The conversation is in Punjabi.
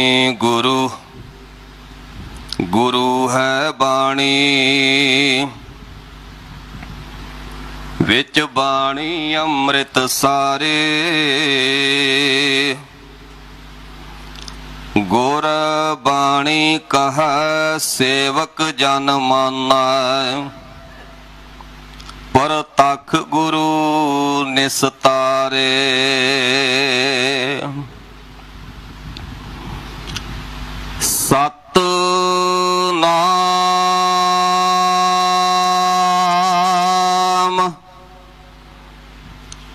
ਗੁਰੂ ਗੁਰੂ ਹੈ ਬਾਣੀ, ਵਿੱਚ ਬਾਣੀ ਅੰਮ੍ਰਿਤ ਸਾਰੇ। ਗੁਰ ਬਾਣੀ ਕਹੈ ਸੇਵਕ ਜਨ ਮਾਨੈ, ਪਰਤਖ ਗੁਰੂ ਨਿਸਤਾਰੇ। ਸਤ